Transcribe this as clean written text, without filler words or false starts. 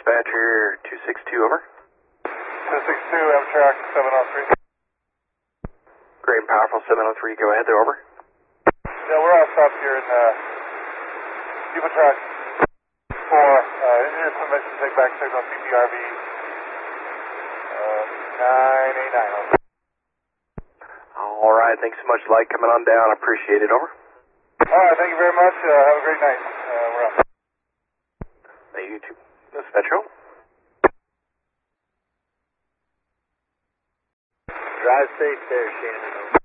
Dispatcher 262, over. 262, Amtrak 703. Great and powerful 703, go ahead there, over. Yeah, we're all stopped here in Depot Track 4. Engineer's permission to take back signal CPRV 989. All right, thanks so much, Light, coming on down. Appreciate it, over. All right, thank you very much. Have a great night. We're out. Thank you, too. Dispatcher. Drive safe there, Shannon.